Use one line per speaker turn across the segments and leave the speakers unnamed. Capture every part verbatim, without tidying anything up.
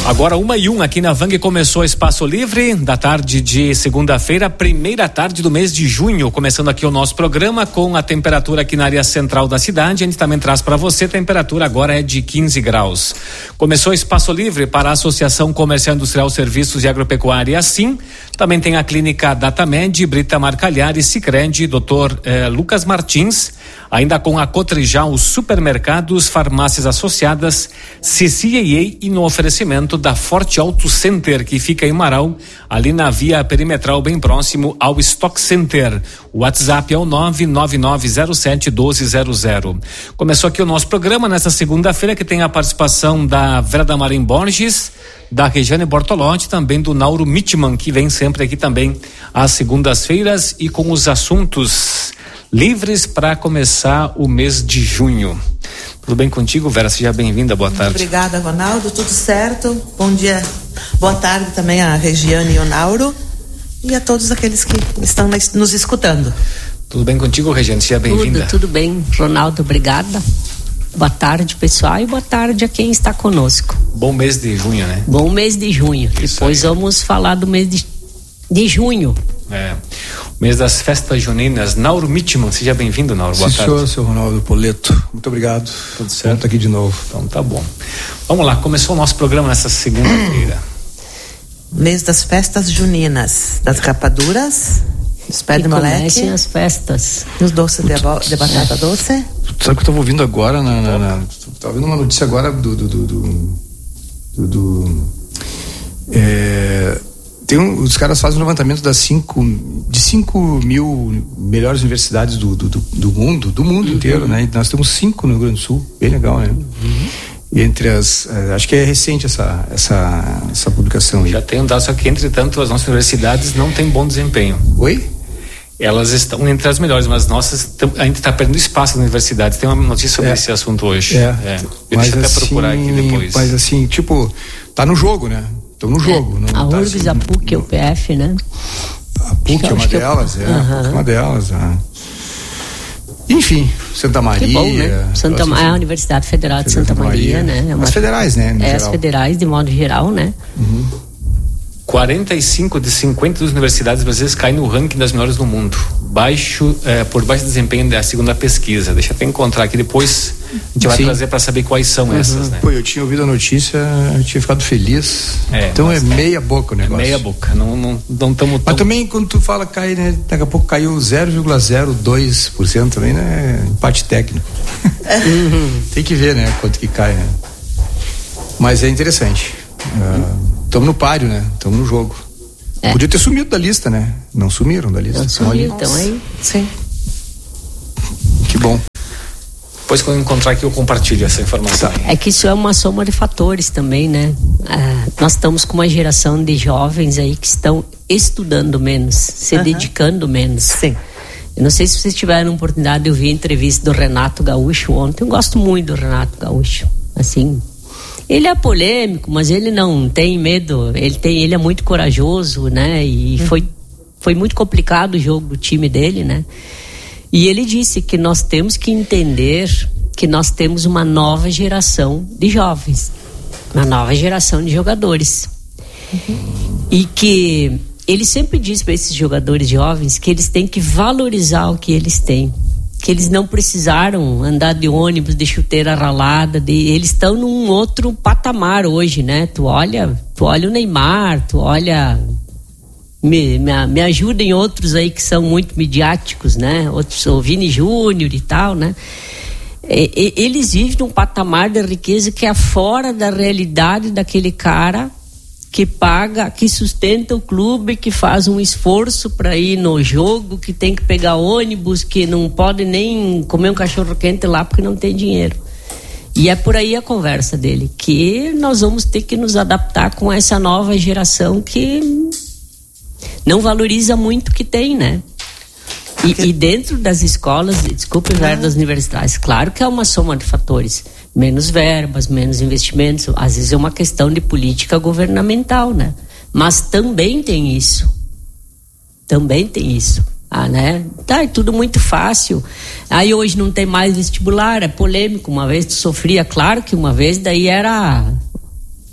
Agora uma e um aqui na Vang começou o Espaço Livre da tarde de segunda-feira, primeira tarde do mês de junho, começando aqui o nosso programa com a temperatura aqui na área central da cidade. A gente também traz para você, a temperatura agora é de quinze graus. Começou o Espaço Livre para a Associação Comercial Industrial Serviços e Agropecuária, assim. Também tem a Clínica Datamed, Brita Marcalhari, Sicredi, doutor eh, Lucas Martins, ainda com a Cotrijal, Supermercados, Farmácias Associadas, C C A A e no oferecimento da Forte Auto Center, que fica em Marau, ali na via perimetral, bem próximo ao Stock Center. O WhatsApp é o nove nove nove zero sete um dois zero zero. Começou aqui o nosso programa nesta segunda-feira, que tem a participação da Vera Damarim Borges, da Regiane Bortolotti, também do Nauro Mitman, que vem sempre aqui também às segundas-feiras e com os assuntos livres para começar o mês de junho. Tudo bem contigo, Vera? Seja bem-vinda, boa tarde.
Obrigada, Ronaldo, tudo certo? Bom dia, boa tarde também a Regiane e o Nauro e a todos aqueles que estão nos escutando.
Tudo bem contigo, Regiane? Seja bem-vinda.
Tudo, tudo bem, Ronaldo, obrigada. Boa tarde, pessoal, e boa tarde a quem está conosco.
Bom mês de junho, né?
Bom mês de junho. Isso. Depois aí vamos falar do mês de, de junho.
É, o mês das festas juninas. Nauro Mitman, seja bem-vindo, Nauro. Boa
Sim,
tarde.
senhor, seu Ronaldo Poleto. Muito obrigado.
Tudo certo?
Estou aqui de novo.
Então tá bom. Vamos lá, começou o nosso programa nessa segunda-feira.
Mês das festas juninas, das rapaduras, dos pés de moleque.
Comecem as festas.
Os doces de, de batata doce.
Sabe o que eu estava ouvindo agora? Na, na, na, estava ouvindo uma notícia agora do... do, do, do, do, do é, tem um, os caras fazem um levantamento das cinco, de cinco mil melhores universidades do, do, do, do mundo, do mundo uhum. inteiro, né? E nós temos cinco no Rio Grande do Sul, bem legal, né? Uhum. E entre as, acho que é recente essa, essa, essa publicação aí.
Já tem um dado, só que entretanto as nossas universidades não têm bom desempenho.
Oi?
Elas estão entre as melhores, mas nossas, a gente está perdendo espaço nas universidades. Tem uma notícia sobre é. esse assunto hoje.
É.
é. Eu mas deixo até assim, procurar aqui depois.
Mas assim, tipo, tá no jogo, né? Estão no jogo.
É.
Não,
a
tá
URGS,
assim,
a PUC,
no,
o P F, né?
A PUC é uma delas, é. A PUC é uma delas, é. Enfim, Santa Maria.
Que bom, né? Santa Maria, é a Universidade Federal de Santa, Santa Maria, Maria, né? É uma,
as federais, né?
É, geral. As federais, de modo geral, né?
Uhum.
quarenta e cinco de cinquenta das universidades brasileiras caem no ranking das melhores do mundo. Baixo, é, por baixo desempenho da segunda pesquisa. Deixa eu até encontrar aqui depois. A gente vai Sim. trazer para saber quais são uhum. essas, né?
Pô, eu tinha ouvido a notícia, eu tinha ficado feliz.
É,
então é meia boca o negócio.
É meia boca, não não não estamos.
Mas também quando tu fala cai, né? Daqui a pouco caiu zero vírgula zero dois por cento também, né? Empate técnico. Tem que ver, né? Quanto que cai, né? Mas é interessante. Estamos uh, no páreo, né? Estamos no jogo. É. Podia ter sumido da lista, né? Não sumiram da lista.
Não sumiram, então aí.
Sim.
Que bom.
Depois quando eu encontrar aqui eu compartilho essa informação.
É que isso é uma soma de fatores também, né? Ah, nós estamos com uma geração de jovens aí que estão estudando menos, se uhum. dedicando menos.
Sim.
Eu não sei se vocês tiveram a oportunidade de ouvir a entrevista do Renato Gaúcho ontem. Eu gosto muito do Renato Gaúcho. Assim, ele é polêmico, mas ele não tem medo. Ele tem, ele é muito corajoso, né? E uhum. foi, foi muito complicado o jogo do time dele, né? E ele disse que nós temos que entender que nós temos uma nova geração de jovens, uma nova geração de jogadores. Uhum. E que ele sempre diz para esses jogadores jovens que eles têm que valorizar o que eles têm, que eles não precisaram andar de ônibus, de chuteira ralada, de, eles estão num outro patamar hoje, né? Tu olha, tu olha o Neymar, tu olha... Me, me, me ajudem outros aí que são muito midiáticos, né? Outros, o Vini Júnior e tal, né? E, e, eles vivem num patamar de riqueza que é fora da realidade daquele cara que paga, que sustenta o clube, que faz um esforço para ir no jogo, que tem que pegar ônibus, que não pode nem comer um cachorro quente lá porque não tem dinheiro. E é por aí a conversa dele, que nós vamos ter que nos adaptar com essa nova geração que não valoriza muito o que tem, né? E, e dentro das escolas, desculpe, ah. das universidades, claro que é uma soma de fatores. Menos verbas, menos investimentos, às vezes é uma questão de política governamental, né? Mas também tem isso. Também tem isso. Ah, né? Tá, é tudo muito fácil. Aí hoje não tem mais vestibular, é polêmico. Uma vez tu sofria, claro que uma vez daí era...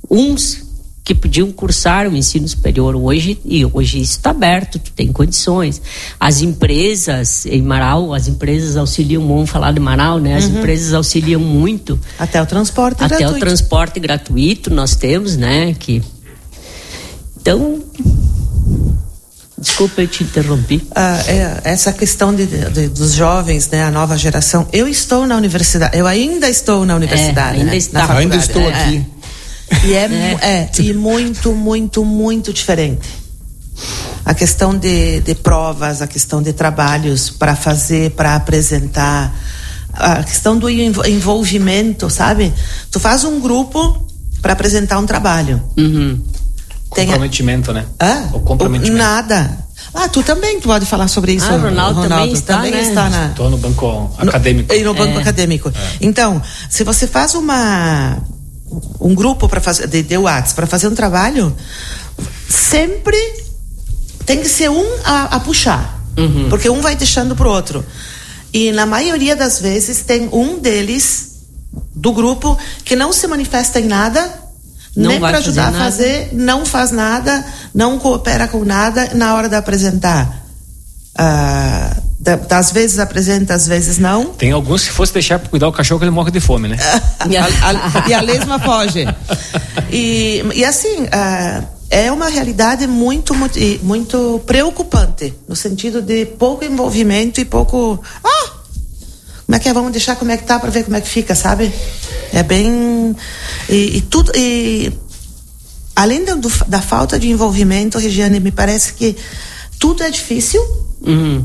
uns que podiam cursar o ensino superior hoje, e hoje isso está aberto, tu tem condições. As empresas em Marau, as empresas auxiliam, vamos falar de Marau, né? As uhum. empresas auxiliam muito.
Até o transporte
até
gratuito.
Até o transporte gratuito nós temos, né? Que... Então... Desculpa, eu te interrompi.
Ah, é, essa questão de, de, dos jovens, né, a nova geração. Eu estou na universidade, eu ainda estou na universidade.
É, ainda
né,
está.
na
ainda estou
é,
aqui.
É. E é, é. é e muito, muito, muito diferente. A questão de, de provas, a questão de trabalhos para fazer, para apresentar, a questão do envolvimento, sabe? Tu faz um grupo para apresentar um trabalho.
Uhum.
Comprometimento, né?
Ah,
o comprometimento.
Nada. Ah, tu também pode falar sobre isso.
Ah, o Ronaldo,
Ronaldo
também está,
também
né?
está na...
Estou no banco acadêmico.
No, e no banco é. acadêmico. É. Então, se você faz uma um grupo para fazer de, de WhatsApp para fazer um trabalho, sempre tem que ser um a, a puxar, uhum. porque um vai deixando pro outro. E na maioria das vezes tem um deles do grupo que não se manifesta em nada. Não nem para ajudar a fazer, não faz nada, não coopera com nada na hora de apresentar. Ah, das vezes apresenta, às vezes não.
Tem alguns, se fosse deixar para cuidar o cachorro, ele morre de fome, né?
a, a, e a lesma foge. E, e assim, ah, é uma realidade muito, muito, muito preocupante, no sentido de pouco envolvimento e pouco... Ah! Como é que é? Vamos deixar como é que tá para ver como é que fica, sabe? É bem... E, e tudo... E, além do, da falta de envolvimento, Regiane, me parece que tudo é difícil.
Uhum.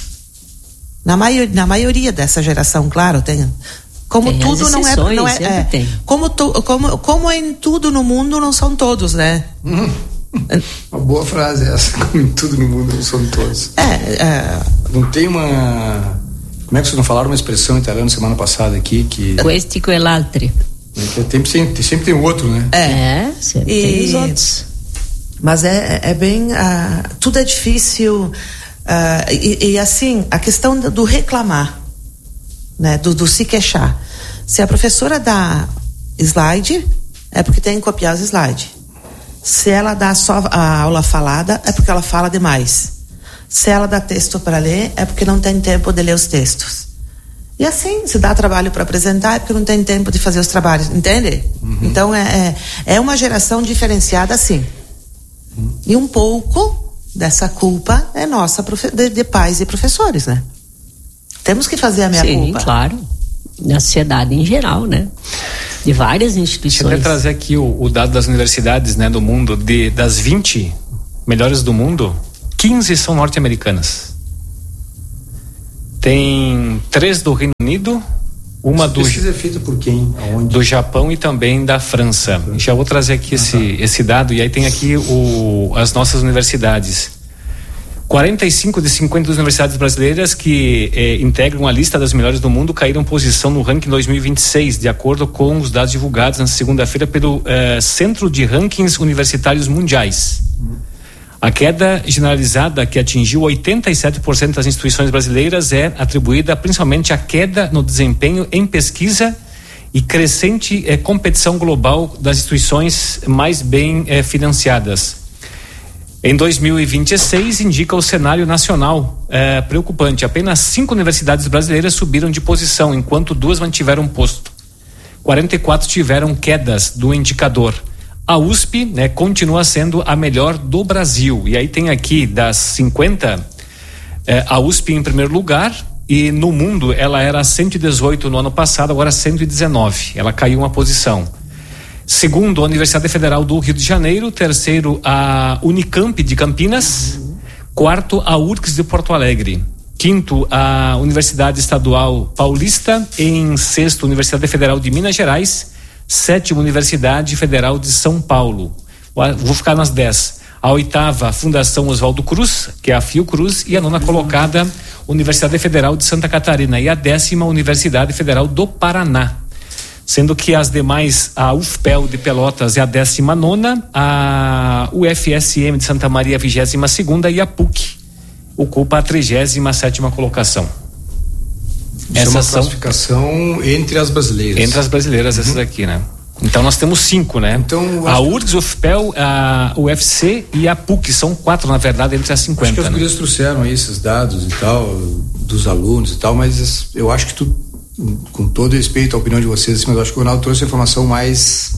Na, maior, na maioria dessa geração, claro, tem... Como
tem
tudo não é... Não é, é
tem.
Como, tu, como, como em tudo no mundo, não são todos, né?
Uhum. Uma boa frase essa. Como em tudo no mundo, não são todos.
É... é...
Não tem uma... Como é que vocês não falaram uma expressão italiana semana passada aqui que...
Questi quell'altri.
Tem, sempre, sempre tem outro, né?
É,
é sempre e... tem os outros.
Mas é, é bem... Uh, tudo é difícil. Uh, e, e assim, a questão do reclamar, né? Do, do se queixar. Se a professora dá slide, é porque tem que copiar os slides. Se ela dá só a aula falada, é porque ela fala demais. Se ela dá texto para ler, é porque não tem tempo de ler os textos. E assim, se dá trabalho para apresentar, é porque não tem tempo de fazer os trabalhos, entende? Uhum. Então, é, é, é uma geração diferenciada, sim. Uhum. E um pouco dessa culpa é nossa, de, de pais e professores, né? Temos que fazer a minha
sim,
culpa.
Sim, claro. Da sociedade em geral, né? De várias instituições.
Deixa eu até trazer aqui o, o dado das universidades, né, do mundo. De, das vinte melhores do mundo, quinze são norte-americanas. Tem três do Reino Unido, uma do...
Pesquisa é feita por quem? Aonde?
Do Japão e também da França. Já vou trazer aqui ah, esse, tá. esse dado, e aí tem aqui o, as nossas universidades. quarenta e cinco de cinquenta universidades brasileiras que eh, integram a lista das melhores do mundo caíram posição no ranking dois mil e vinte e seis, de acordo com os dados divulgados na segunda-feira pelo eh, Centro de Rankings Universitários Mundiais. Hum. A queda generalizada, que atingiu oitenta e sete por cento das instituições brasileiras, é atribuída principalmente à queda no desempenho em pesquisa e crescente eh, competição global das instituições mais bem eh, financiadas. Em dois mil e vinte e seis, indica o cenário nacional eh, preocupante. Apenas cinco universidades brasileiras subiram de posição, enquanto duas mantiveram posto. quarenta e quatro tiveram quedas do indicador. A U S P, né, continua sendo a melhor do Brasil. E aí tem aqui das cinquenta, eh, a U S P em primeiro lugar, e no mundo ela era cento e dezoito no ano passado, agora cento e dezenove. Ela caiu uma posição. Segundo, a Universidade Federal do Rio de Janeiro. Terceiro, a Unicamp de Campinas. Uhum. Quarto, a U R C S de Porto Alegre. Quinto, a Universidade Estadual Paulista. Em sexto, Universidade Federal de Minas Gerais. Sétimo, Universidade Federal de São Paulo. Vou ficar nas dez. A oitava, Fundação Oswaldo Cruz, que é a Fiocruz. E a nona colocada, Universidade Federal de Santa Catarina. E a décima, Universidade Federal do Paraná. Sendo que as demais, a U F P E L de Pelotas é a décima nona, a U F S M de Santa Maria a vigésima segunda e a P U C ocupa a trigésima sétima colocação.
Isso é uma classificação entre as brasileiras.
Entre as brasileiras, uhum. Essas aqui, né? Então nós temos cinco, né?
Então,
a U R G S, o F P E L, a U F C e a P U C, são quatro, na verdade, entre as cinquenta.
Acho que as
né?
gurias trouxeram aí esses dados e tal, dos alunos e tal, mas eu acho que tu, com todo respeito à opinião de vocês, assim, mas eu acho que o Ronaldo trouxe a informação mais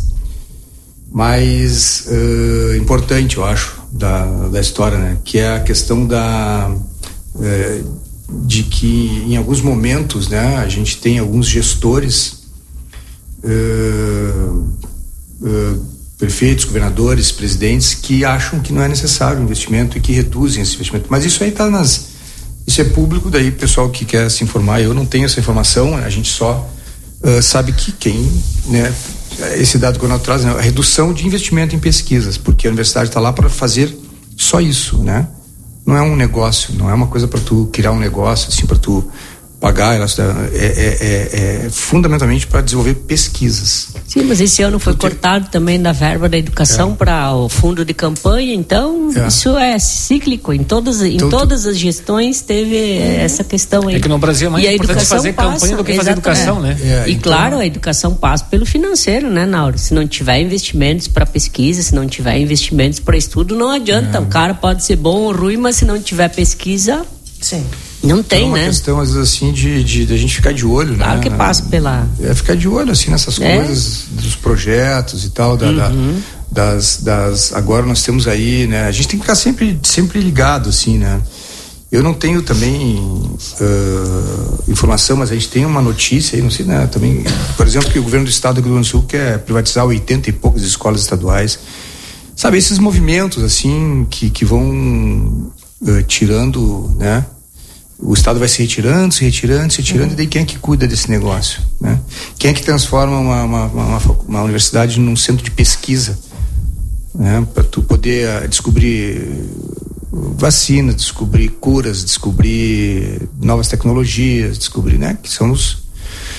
mais uh, importante, eu acho, da, da história, né? Que é a questão da uh, de que em alguns momentos, né, a gente tem alguns gestores uh, uh, prefeitos, governadores, presidentes que acham que não é necessário investimento e que reduzem esse investimento, mas isso aí está nas isso é público, daí pessoal que quer se informar, eu não tenho essa informação, a gente só uh, sabe que quem, né, esse dado que o Ronaldo traz, né, a redução de investimento em pesquisas, porque a universidade está lá para fazer só isso, né? Não é um negócio, não é uma coisa para tu criar um negócio, assim, para tu pagar, ela é, é, é, é fundamentalmente para desenvolver pesquisas.
Sim, mas esse ano foi cortado também da verba da educação é. para o fundo de campanha, então é. isso é cíclico, em todas, em então, todas tu... as gestões teve é. essa questão aí.
É que no Brasil é mais e importante fazer passa, campanha do que fazer educação, né?
É, e então... claro, a educação passa pelo financeiro, né, Nauro? Se não tiver investimentos para pesquisa, se não tiver investimentos para estudo, não adianta, é. o cara pode ser bom ou ruim, mas se não tiver pesquisa...
Sim.
Não tem,
é uma
né?
É uma questão, às vezes, assim, de, de, de a gente ficar de olho,
claro,
né?
que passa pela...
É ficar de olho, assim, nessas é. coisas, dos projetos e tal, da, uhum. da, das, das... Agora nós temos aí, né? A gente tem que ficar sempre, sempre ligado, assim, né? Eu não tenho também uh, informação, mas a gente tem uma notícia aí, não sei, né? Também, por exemplo, que o governo do estado do Rio Grande do Sul quer privatizar oitenta e poucas escolas estaduais. Sabe, esses movimentos, assim, que, que vão uh, tirando, né? O Estado vai se retirando, se retirando, se retirando, uhum. e daí quem é que cuida desse negócio, né? Quem é que transforma uma, uma, uma, uma universidade num centro de pesquisa, né? Para tu poder uh, descobrir vacinas, descobrir curas, descobrir novas tecnologias, descobrir, né? Que são os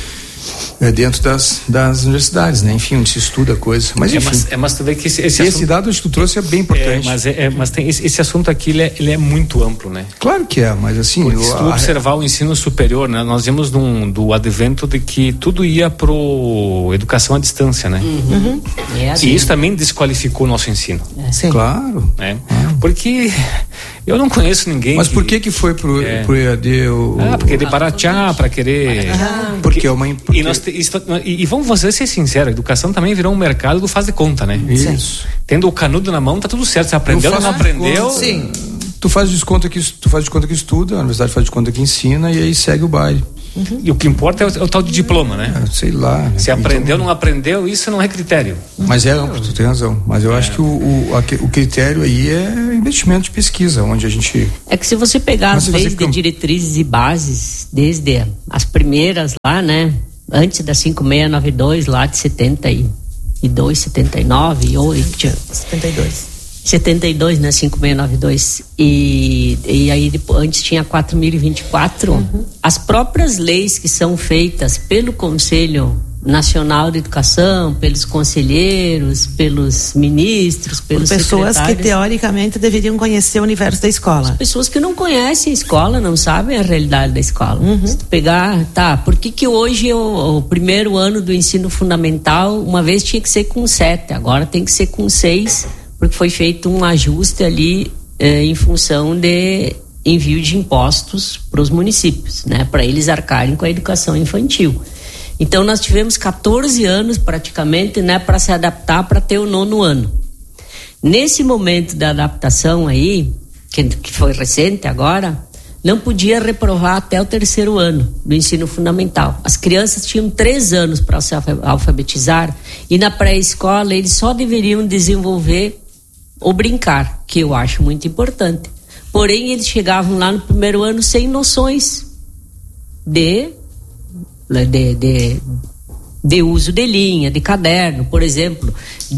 é dentro das, das universidades, né? Enfim, onde se estuda a coisa. Mas enfim. É, mas,
é, mas tu vê que esse, esse,
esse
assunto...
dado que tu trouxe é bem importante.
É, mas é, é, mas tem esse, esse assunto aqui, ele é, ele é muito amplo, né?
Claro que é, mas assim...
Porque
eu,
se tu
a...
observar o ensino superior, né? Nós vimos num, do advento de que tudo ia pro educação à distância, né?
Uhum. É assim.
E isso também desqualificou o nosso ensino.
É. Sim.
Claro.
É. Ah. Porque eu não conheço ninguém...
Mas que... por que que foi pro, é. pro E A D? O...
Ah, porque de baratear, para querer...
Ah, porque, porque é uma... Porque...
E, nós te, isso, e, e vamos fazer ser sincero, a educação também virou um mercado do faz de conta, né?
Isso.
Tendo o canudo na mão, tá tudo certo. Você aprendeu ou não aprendeu?
Sim. Tu faz desconto que tu faz de conta que estuda, a universidade faz de conta que ensina e aí segue o baile.
Uhum. E o que importa é o, é o tal de diploma, né?
É, sei lá. Né?
Se aprendeu ou então, não aprendeu, isso não é critério.
Mas é amplo, tu tem razão. Mas eu é. acho que o, o, a, o critério aí é investimento de pesquisa, onde a gente...
É que se você pegar as leis de diretrizes e bases, desde as primeiras lá, né? Antes da cinco mil seiscentos e noventa e dois, lá de setenta e dois, setenta e nove, ou
setenta e dois.
setenta e dois, né? cinco mil seiscentos e noventa e dois. E, e aí depois, antes tinha quatro mil e vinte e quatro. Uhum. As próprias leis que são feitas pelo Conselho Nacional de Educação, pelos conselheiros, pelos ministros, pelos
Por pessoas
secretários.
Que teoricamente deveriam conhecer o universo da escola.
As pessoas que não conhecem a escola, não sabem a realidade da escola. Uhum. Se tu pegar, tá, por que que hoje o, o primeiro ano do ensino fundamental, uma vez tinha que ser com sete, agora tem que ser com seis, porque foi feito um ajuste ali eh, em função de envio de impostos para os municípios, né, para eles arcarem com a educação infantil. Então nós tivemos quatorze anos praticamente, né, para se adaptar para ter o nono ano. Nesse momento da adaptação aí, que, que foi recente agora, não podia reprovar até o terceiro ano do ensino fundamental. As crianças tinham três anos para se alfabetizar e na pré-escola eles só deveriam desenvolver ou brincar, que eu acho muito importante. Porém, eles chegavam lá no primeiro ano sem noções de... De, de, de uso de linha, de caderno, por exemplo,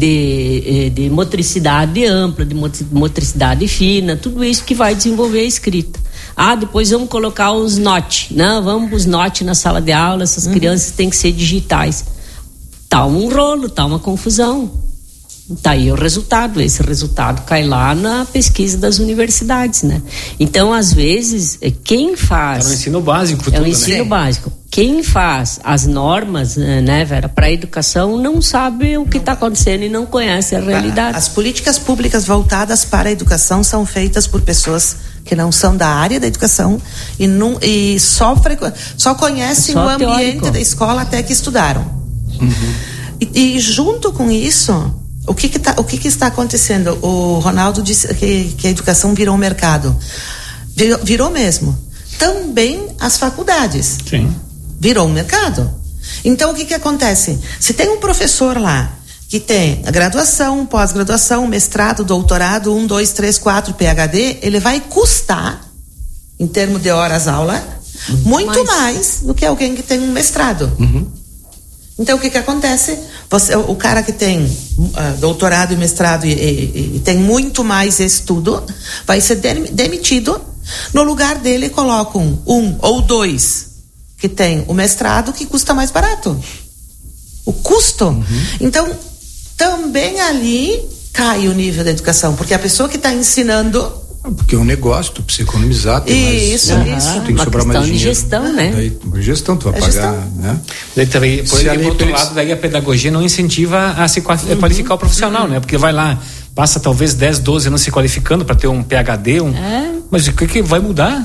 de, de motricidade ampla, de motricidade fina, tudo isso que vai desenvolver a escrita. Ah, depois vamos colocar os note, não, vamos os note na sala de aula, essas uhum. crianças têm que ser digitais. Tá um rolo, tá uma confusão. Tá aí o resultado, esse resultado cai lá na pesquisa das universidades, né? Então, às vezes, quem faz...
É o ensino básico.
É
tudo,
o ensino
né?
básico. quem faz as normas, né, Vera, para a educação não sabe o que está acontecendo e não conhece a realidade.
As políticas públicas voltadas para a educação são feitas por pessoas que não são da área da educação e, não, e só, frequ... só conhecem só o ambiente teórico da escola até que estudaram. Uhum. E, e junto com isso, o que, que, tá, o que, que está acontecendo? O Ronaldo disse que, que a educação virou um mercado. Virou, virou mesmo. Também as faculdades.
Sim.
Virou um mercado. Então, o que que acontece? Se tem um professor lá que tem a graduação, pós-graduação, mestrado, doutorado, um, dois, três, quatro, P H D, ele vai custar, em termos de horas-aula, muito mais. mais do que alguém que tem um mestrado. Uhum. Então, o que que acontece? Você, o cara que tem uh, doutorado e mestrado e, e, e tem muito mais estudo, vai ser demitido. No lugar dele, colocam um ou dois que tem o mestrado, que custa mais barato. O custo. Uhum. Então, também ali cai o nível da educação, porque a pessoa que está ensinando...
Porque é um negócio, tu precisa economizar, tem
isso,
mais,
isso.
Tem que sobrar mais dinheiro.
De gestão, né?
Daí, gestão, tu vai é pagar, gestão. Né?
Daí também, por, aí, por outro eles... lado, daí a pedagogia não incentiva a se qualificar uhum. o profissional, uhum. né? Porque vai lá, passa talvez dez, doze anos se qualificando para ter um P H D, um... É. Mas o que, que vai mudar?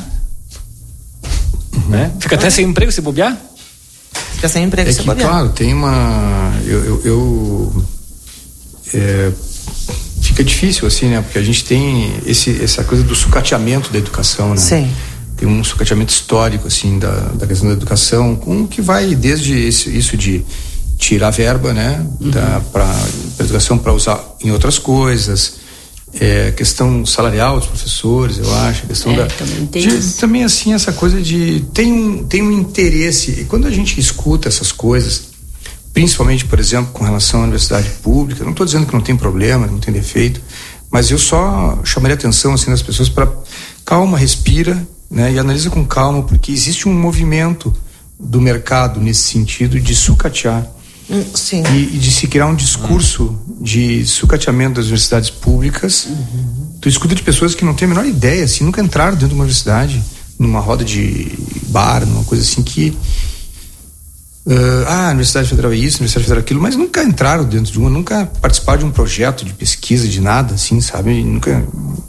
Uhum. Né? Fica até sem emprego se bobear?
Fica sem emprego
é
se
que,
bobear.
Claro, tem uma... Eu... eu, eu é... Fica difícil, assim, né? Porque a gente tem esse, essa coisa do sucateamento da educação, né?
Sim.
Tem um sucateamento histórico, assim, da, da questão da educação, com que vai desde esse, isso de tirar verba, né? Uhum. Da, pra, pra educação para usar em outras coisas, é, questão salarial dos professores, eu acho, a questão
é,
da...
Também, tem
de, também, assim, essa coisa de... Tem um, tem um interesse, e quando a gente escuta essas coisas... Principalmente, por exemplo, com relação à universidade pública, não estou dizendo que não tem problema, não tem defeito, mas eu só chamaria a atenção assim, das pessoas para calma, respira, né, e analisa com calma, porque existe um movimento do mercado nesse sentido de sucatear
Sim.
E, e de se criar um discurso uhum. de sucateamento das universidades públicas. Uhum. Tu escuta de pessoas que não têm a menor ideia, assim, nunca entraram dentro de uma universidade, numa roda de bar, numa coisa assim que Uh, ah, a Universidade Federal é isso, a Universidade Federal é aquilo, mas nunca entraram dentro de uma, nunca participaram de um projeto de pesquisa, de nada, assim, sabe? Nunca.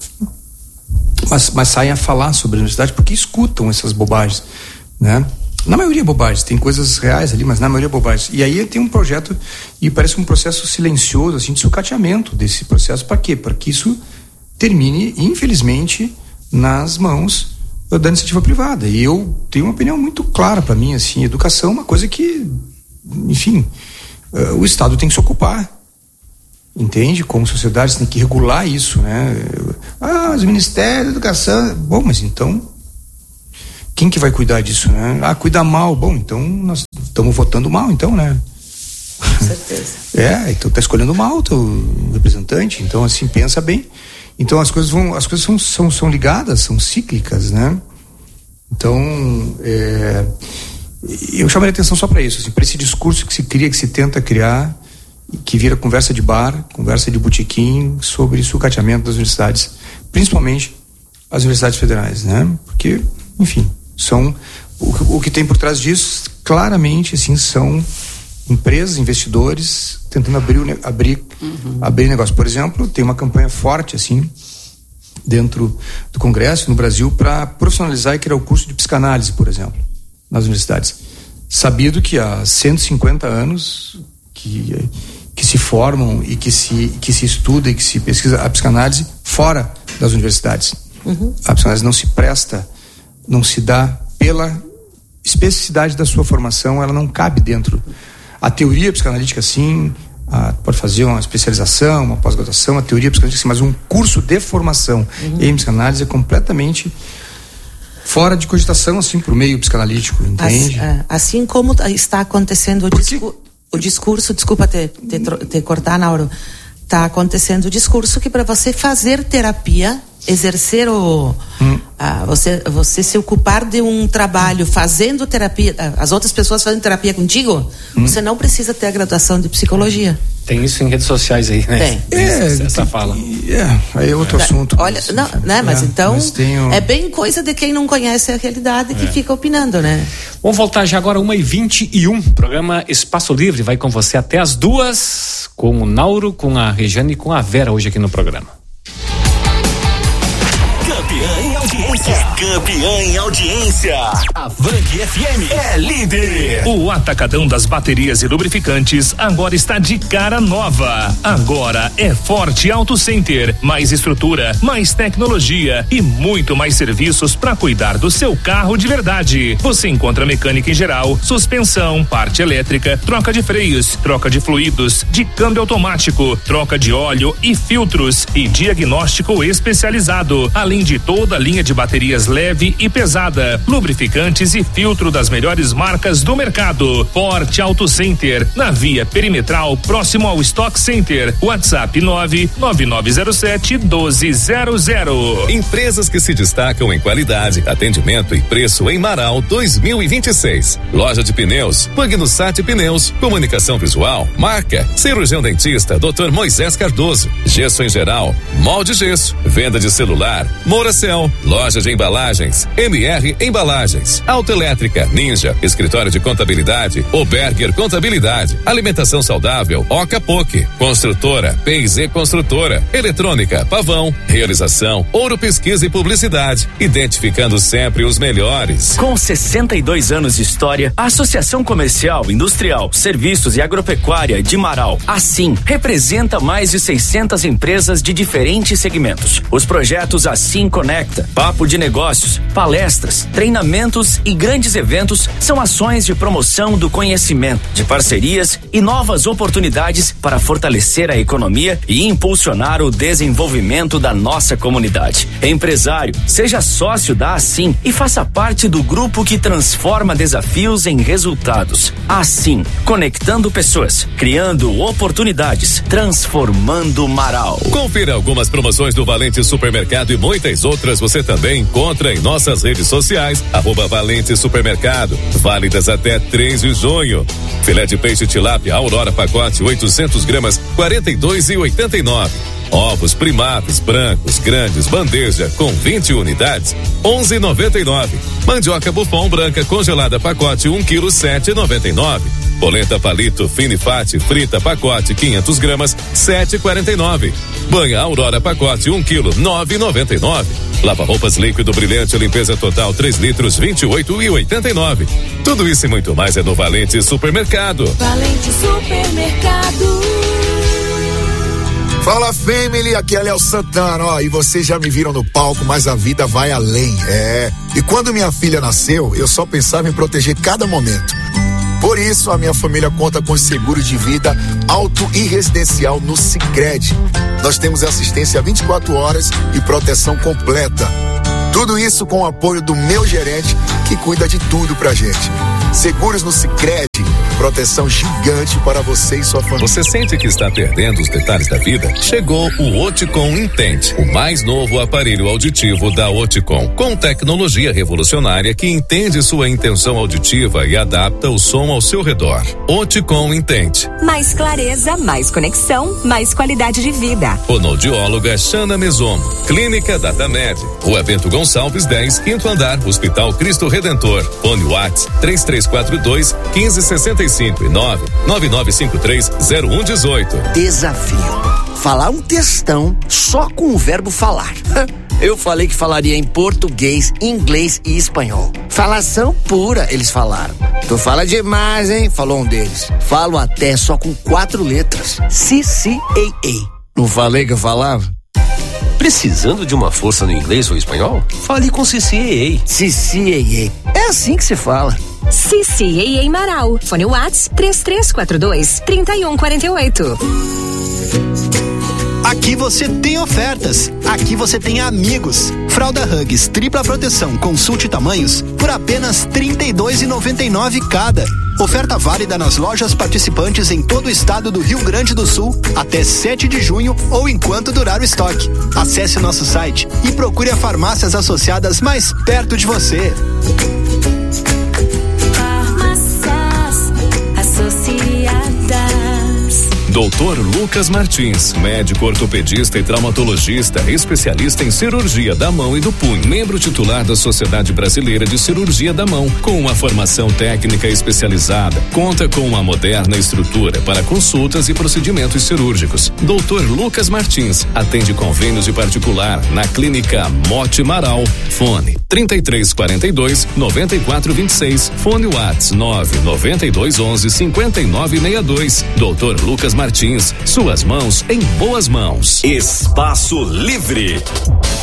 Mas, mas saem a falar sobre a universidade porque escutam essas bobagens, né? Na maioria bobagens, tem coisas reais ali, mas na maioria bobagens. E aí tem um projeto, e parece um processo silencioso, assim, de sucateamento desse processo. Para quê? Para que isso termine, infelizmente, nas mãos da iniciativa privada. E eu tenho uma opinião muito clara para mim, assim, educação é uma coisa que, enfim, uh, o Estado tem que se ocupar, entende? Como sociedade tem que regular isso, né? Ah, os ministérios da educação, bom, mas então quem que vai cuidar disso, né? Ah, cuida mal, bom, então nós estamos votando mal, então, né?
Com certeza.
É, então tá escolhendo mal o teu representante, então assim, pensa bem. Então as coisas vão, as coisas são, são, são ligadas, são cíclicas, né? Então, é, eu chamaria atenção só para isso, assim, para esse discurso que se cria, que se tenta criar, que vira conversa de bar, conversa de botequim sobre sucateamento das universidades, principalmente as universidades federais, né? Porque, enfim, são o, o que tem por trás disso, claramente, assim, são empresas, investidores tentando abrir, abrir, uhum. abrir negócio. Por exemplo, tem uma campanha forte assim dentro do Congresso, no Brasil, para profissionalizar e criar o curso de psicanálise, por exemplo, nas universidades. Sabido que há cento e cinquenta anos que, que se formam e que se, que se estuda e que se pesquisa a psicanálise fora das universidades. Uhum. A psicanálise não se presta, não se dá pela especificidade da sua formação, ela não cabe dentro. A teoria psicanalítica, sim, a, pode fazer uma especialização, uma pós-graduação, a teoria psicanalítica, sim, mas um curso de formação uhum. em psicanálise é completamente fora de cogitação, assim, por meio psicanalítico, entende?
Assim, assim como está acontecendo o, discu- o discurso, desculpa te, te, te cortar, Nauro, está acontecendo o discurso que para você fazer terapia, exercer o hum. a, você, você se ocupar de um trabalho fazendo terapia, as outras pessoas fazendo terapia contigo, hum. você não precisa ter a graduação de psicologia.
Tem isso em redes sociais aí, né?
Tem.
É,
essa, essa
tem,
fala.
É, aí é outro
Né,
assunto.
Olha,
mas,
não, né? Mas
é,
então
mas tenho...
é bem coisa de quem não conhece a realidade que
É.
fica opinando, né?
Vamos voltar já agora, uma e vinte e um. Programa Espaço Livre vai com você até as duas, com o Nauro, com a Regiane e com a Vera hoje aqui no programa.
Campeã em audiência. É campeã em audiência. A Vang F M é líder.
O Atacadão das Baterias e Lubrificantes agora está de cara nova. Agora é Forte Auto Center. Mais estrutura, mais tecnologia e muito mais serviços para cuidar do seu carro de verdade. Você encontra mecânica em geral, suspensão, parte elétrica, troca de freios, troca de fluidos, de câmbio automático, troca de óleo e filtros e diagnóstico especializado. Além de toda a linha de baterias leve e pesada, lubrificantes e filtro das melhores marcas do mercado. Forte Auto Center, na via perimetral, próximo ao Stock Center. WhatsApp nove nove nove zero sete um dois zero zero.
Empresas que se destacam em qualidade, atendimento e preço em Marau dois mil e vinte e seis. Loja de pneus, Pagnussat Pneus, comunicação visual, marca, cirurgião dentista, doutor Moisés Cardoso, gesso em geral, molde gesso, venda de celular, Moracel, loja de embalagens, M R Embalagens, autoelétrica, Ninja, escritório de contabilidade, Oberger Contabilidade, alimentação saudável, Oca Poke, construtora, P e Z Construtora, eletrônica, Pavão, realização, Ouro Pesquisa e Publicidade, identificando sempre os melhores.
Com sessenta e dois anos de história, a Associação Comercial, Industrial, Serviços e Agropecuária de Marau, assim, representa mais de seiscentas empresas de diferentes segmentos. Os projetos Assim Conecta, Papo de Negócios, palestras, treinamentos e grandes eventos são ações de promoção do conhecimento, de parcerias e novas oportunidades para fortalecer a economia e impulsionar o desenvolvimento da nossa comunidade. Empresário, seja sócio da Assim e faça parte do grupo que transforma desafios em resultados. Assim, conectando pessoas, criando oportunidades, transformando Marau.
Confira algumas promoções do Valente Supermercado e muitas outras você também encontra em nossas redes sociais, arroba Valente Supermercado, válidas até três de junho. Filé de peixe tilápia Aurora pacote oitocentos gramas, quarenta e dois e oitenta e nove. Ovos primados brancos grandes bandeja com vinte unidades, onze e noventa e nove. Mandioca Buffon branca congelada pacote um quilo, sete e noventa e nove. Polenta palito Finifate frita pacote quinhentos gramas, sete e quarenta e nove. Banha Aurora pacote um quilo, nove e noventa e nove. Lava roupas líquido brilhante limpeza total três litros, vinte e oito e oitenta e nove. Tudo isso e muito mais é no Valente Supermercado.
Valente Supermercado.
Fala Family, aqui é Léo Santana, ó, e vocês já me viram no palco, mas a vida vai além, é. E quando minha filha nasceu, eu só pensava em proteger cada momento. Por isso, a minha família conta com seguro de vida auto e residencial no Sicredi. Nós temos assistência vinte e quatro horas e proteção completa. Tudo isso com o apoio do meu gerente, que cuida de tudo pra gente. Seguros no Sicredi, proteção gigante para você e sua família.
Você sente que está perdendo os detalhes da vida? Chegou o Oticom Intente, o mais novo aparelho auditivo da Oticom, com tecnologia revolucionária que entende sua intenção auditiva e adapta o som ao seu redor. Oticom Intente.
Mais clareza, mais conexão, mais qualidade de vida.
Fonoaudióloga Xana Mesomo. Clínica Datamed. Rua Bento Gonçalves dez, quinto andar, Hospital Cristo Redentor. Fone Whats três três quatro dois, um cinco seis cinco e nove nove nove cinco três zero um um oito.
Desafio. Falar um textão só com o verbo falar. Eu falei que falaria em português, inglês e espanhol. Falação pura, eles falaram. Tu fala demais, hein? Falou um deles. Falo até só com quatro letras. C C A A. Não falei que eu falava?
Precisando de uma força no inglês ou espanhol? Fale com C C A A.
C C A A. É assim que se fala.
C C A A Marau. Fone Whats três três quatro dois, três um quatro oito.
Aqui você tem ofertas. Aqui você tem amigos. Fralda Huggies tripla proteção, consulte tamanhos por apenas trinta e dois reais e noventa e nove centavos cada. Oferta válida nas lojas participantes em todo o estado do Rio Grande do Sul até sete de junho ou enquanto durar o estoque. Acesse nosso site e procure as farmácias associadas mais perto de você.
Farmácias Associadas.
doutor Lucas Martins, médico ortopedista e traumatologista, especialista em cirurgia da mão e do punho, membro titular da Sociedade Brasileira de Cirurgia da Mão, com uma formação técnica especializada, conta com uma moderna estrutura para consultas e procedimentos cirúrgicos. doutor Lucas Martins atende convênios de particular na Clínica Mote Marau. Fone trinta e três quarenta e dois, noventa e quatro vinte e seis. Fone Whats nove noventa e dois onze, cinquenta e nove sessenta e dois. doutor Lucas Martins, suas mãos em boas mãos.
Espaço Livre.